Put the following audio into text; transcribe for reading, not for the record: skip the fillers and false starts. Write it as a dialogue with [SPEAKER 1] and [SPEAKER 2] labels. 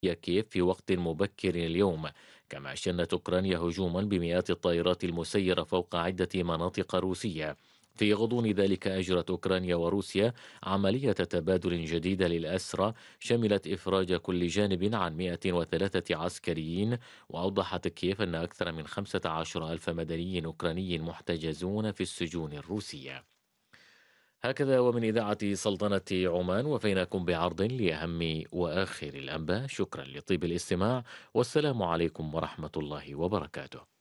[SPEAKER 1] كييف في وقت مبكر اليوم. كما شنت أوكرانيا هجوما بمئات الطائرات المسيرة فوق عدة مناطق روسية. في غضون ذلك أجرت أوكرانيا وروسيا عملية تبادل جديدة للأسرى شملت إفراج كل جانب عن 103 عسكريين. وأوضحت كييف أن أكثر من 15 ألف مدني أوكراني محتجزون في السجون الروسية. هكذا ومن إذاعة سلطنة عمان وفيناكم بعرض لأهم وآخر الأنباء. شكرا لطيب الاستماع والسلام عليكم ورحمة الله وبركاته.